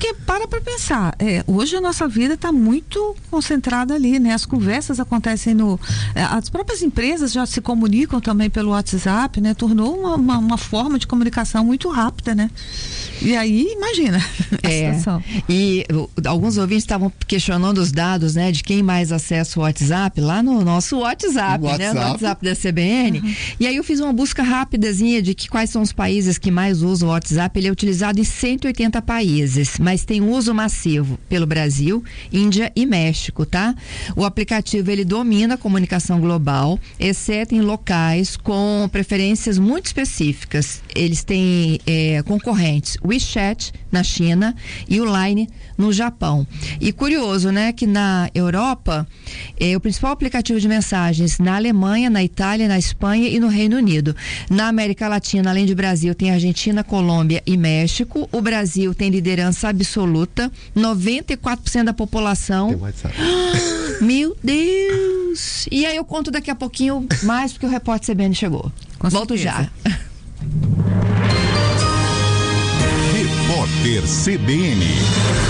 Porque para pensar, hoje a nossa vida está muito concentrada ali, né? As conversas acontecem as próprias empresas já se comunicam também pelo WhatsApp, né? Tornou uma forma de comunicação muito rápida, né? E aí, imagina a situação. E alguns ouvintes estavam questionando os dados, né? De quem mais acessa o WhatsApp, lá no nosso WhatsApp, né? No WhatsApp da CBN. Uhum. E aí eu fiz uma busca rapidazinha de quais são os países que mais usam o WhatsApp. Ele é utilizado em 180 países, mas tem uso massivo pelo Brasil, Índia e México, tá? O aplicativo, ele domina a comunicação global, exceto em locais com preferências muito específicas. Eles têm concorrentes, WeChat na China e o Line no Japão. E curioso, né, que na Europa o principal aplicativo de mensagens na Alemanha, na Itália, na Espanha e no Reino Unido. Na América Latina, além de Brasil, tem Argentina, Colômbia e México. O Brasil tem liderança absoluta, 94% da população. Tem WhatsApp. Meu Deus! E aí eu conto daqui a pouquinho mais, porque o repórter CBN chegou. Volto já. Repórter CBN.